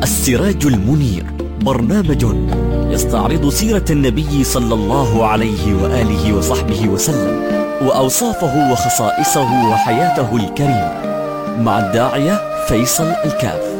السراج المنير، برنامج يستعرض سيرة النبي صلى الله عليه وآله وصحبه وسلم، وأوصافه وخصائصه وحياته الكريمة، مع الداعية فيصل الكاف.